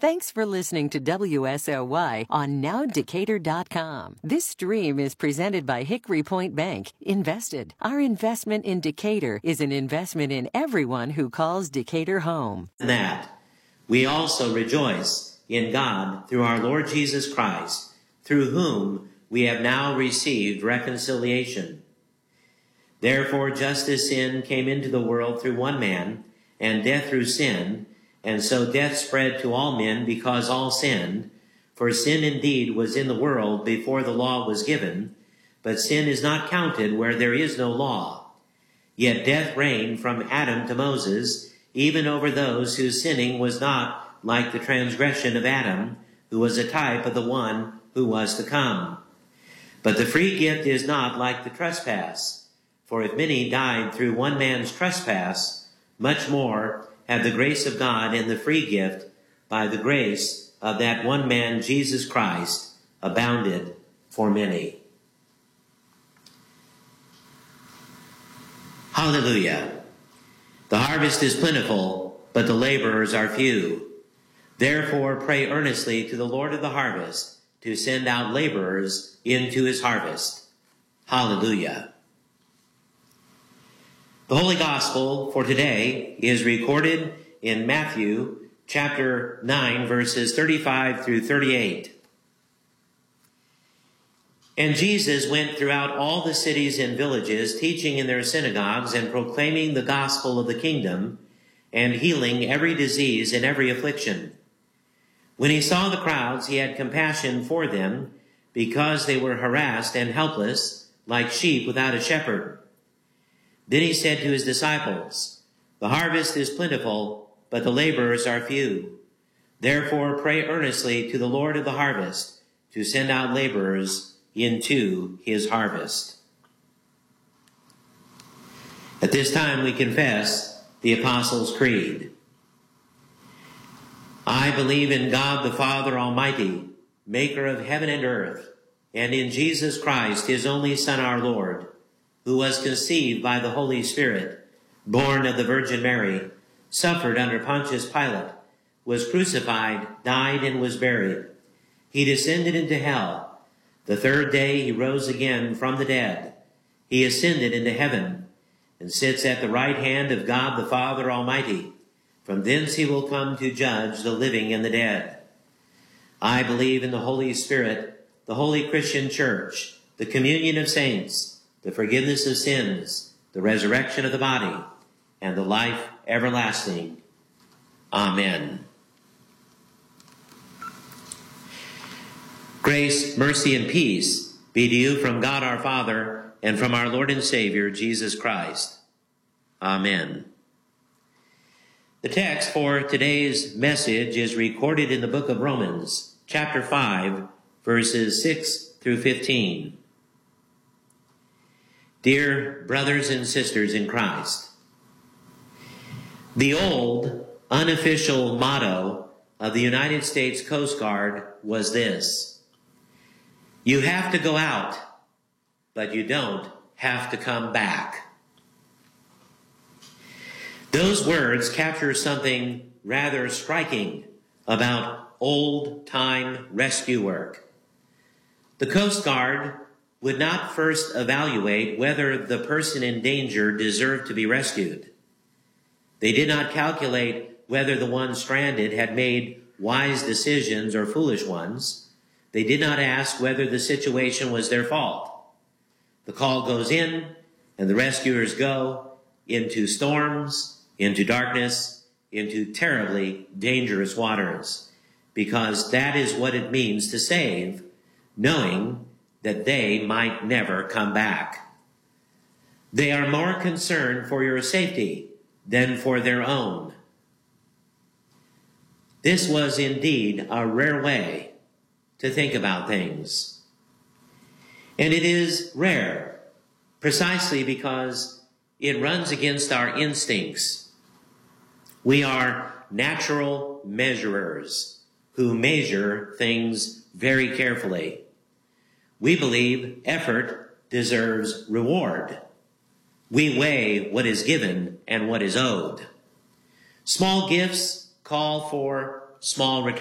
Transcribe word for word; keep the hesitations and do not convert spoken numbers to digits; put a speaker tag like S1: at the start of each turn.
S1: Thanks for listening to W S O Y on now decatur dot com. This stream is presented by Hickory Point Bank. Invested. Our investment in Decatur is an investment in everyone who calls Decatur home.
S2: That we also rejoice in God through our Lord Jesus Christ, through whom we have now received reconciliation. Therefore, just as sin came into the world through one man, and death through sin, and so death spread to all men because all sinned. For sin indeed was in the world before the law was given, but sin is not counted where there is no law. Yet death reigned from Adam to Moses, even over those whose sinning was not like the transgression of Adam, who was a type of the one who was to come. But the free gift is not like the trespass. For if many died through one man's trespass, much more have the grace of God and the free gift by the grace of that one man, Jesus Christ, abounded for many. Hallelujah. The harvest is plentiful, but the laborers are few. Therefore, pray earnestly to the Lord of the harvest to send out laborers into his harvest. Hallelujah. The Holy Gospel for today is recorded in Matthew chapter nine, verses thirty-five through thirty-eight. And Jesus went throughout all the cities and villages, teaching in their synagogues and proclaiming the gospel of the kingdom and healing every disease and every affliction. When he saw the crowds, he had compassion for them because they were harassed and helpless like sheep without a shepherd. Then he said to his disciples, the harvest is plentiful, but the laborers are few. Therefore pray earnestly to the Lord of the harvest to send out laborers into his harvest. At this time we confess the Apostles' Creed. I believe in God the Father Almighty, maker of heaven and earth, and in Jesus Christ, his only Son, our Lord, who was conceived by the Holy Spirit, born of the Virgin Mary, suffered under Pontius Pilate, was crucified, died, and was buried. He descended into hell. The third day he rose again from the dead. He ascended into heaven and sits at the right hand of God the Father Almighty. From thence he will come to judge the living and the dead. I believe in the Holy Spirit, the holy Christian church, the communion of saints, the forgiveness of sins, the resurrection of the body, and the life everlasting. Amen. Grace, mercy, and peace be to you from God our Father and from our Lord and Savior, Jesus Christ. Amen. The text for today's message is recorded in the book of Romans, chapter five, verses six through fifteen. Dear brothers and sisters in Christ, the old unofficial motto of the United States Coast Guard was this: you have to go out, but you don't have to come back. Those words capture something rather striking about old-time rescue work. The Coast Guard would not first evaluate whether the person in danger deserved to be rescued. They did not calculate whether the one stranded had made wise decisions or foolish ones. They did not ask whether the situation was their fault. The call goes in, and the rescuers go into storms, into darkness, into terribly dangerous waters, because that is what it means to save, knowing that they might never come back. They are more concerned for your safety than for their own. This was indeed a rare way to think about things. And it is rare precisely because it runs against our instincts. We are natural measurers who measure things very carefully. We believe effort deserves reward. We weigh what is given and what is owed. Small gifts call for small returns.